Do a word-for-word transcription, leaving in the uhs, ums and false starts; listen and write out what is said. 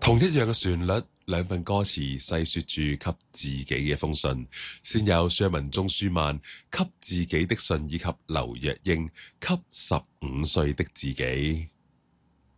同一樣嘅旋律，兩份歌詞細說住給自己嘅封信，先有上文鍾舒漫給自己的信，以及劉若英給十五歲的自己。